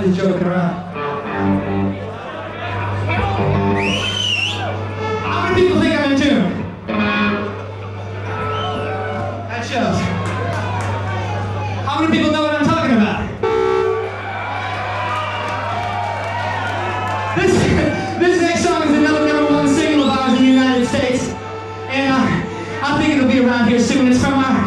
I'm just joking around. How many people think I'm in tune? That shows. How many people know what I'm talking about? This next song is another #1 single of ours in the United States. And I think it'll be around here soon. It's from our